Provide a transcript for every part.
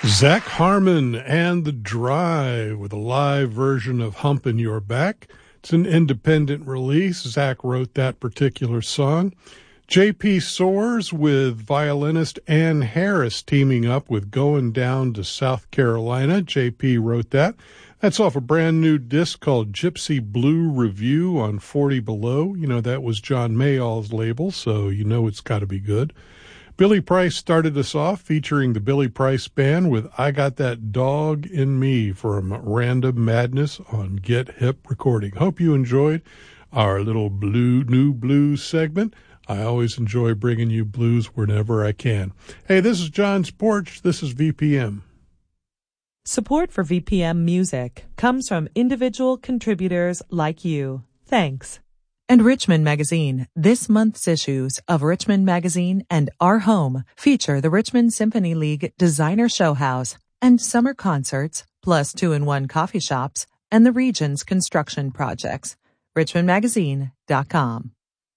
Zach Harmon and The Drive with a live version of Humpin' Your Back. It's an independent release. Zach wrote that particular song. J.P. Soares with violinist Ann Harris teaming up with Going Down to South Carolina. J.P. wrote that. That's off a brand new disc called Gypsy Blue Review on 40 Below. You know, that was John Mayall's label, so you know it's got to be good. Billy Price started us off featuring the Billy Price Band with I Got That Dog in Me from Random Madness on Get Hip Recording. Hope you enjoyed our little new blues segment. I always enjoy bringing you blues whenever I can. Hey, this is John's Porch. This is VPM. Support for VPM music comes from individual contributors like you. Thanks. And Richmond Magazine. This month's issues of Richmond Magazine and Our Home feature the Richmond Symphony League Designer Show House and summer concerts, plus 2-in-1 coffee shops, and the region's construction projects. RichmondMagazine.com.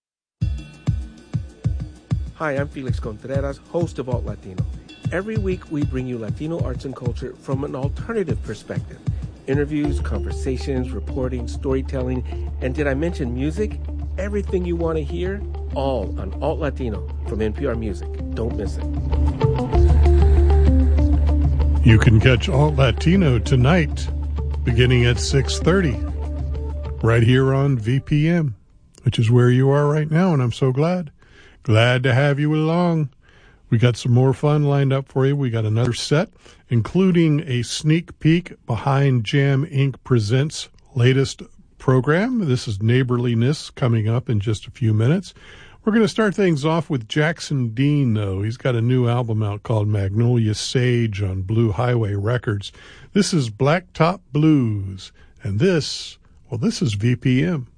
Hi, I'm Felix Contreras, host of Alt Latino. Every week we bring you Latino arts and culture from an alternative perspective. Interviews, conversations, reporting, storytelling, and did I mention music? Everything you want to hear, all on Alt Latino from NPR Music. Don't miss it. You can catch Alt Latino tonight, beginning at 6:30, right here on VPM, which is where you are right now, and I'm so glad to have you along. We got some more fun lined up for you. We got another set, including a sneak peek behind Jam Inc. Presents' latest program. This is Neighborliness coming up in just a few minutes. We're going to start things off with Jackson Dean, though. He's got a new album out called Magnolia Sage on Blue Highway Records. This is Blacktop Blues, and this is VPM.